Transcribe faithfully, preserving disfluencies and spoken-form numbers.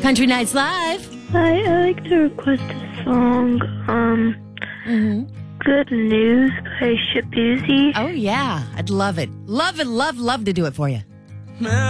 Country Nights Live. Hi, I like to request a song. Um, Mm-hmm. Good News by Shabuzi. Oh, yeah. I'd love it. Love it, love, love to do it for you.